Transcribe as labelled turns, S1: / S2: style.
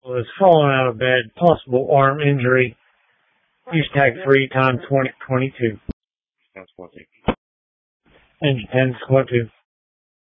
S1: Was falling out of bed, possible arm injury. Use tag 3 times 2022.
S2: That's what they
S1: Engine 10 squad 2.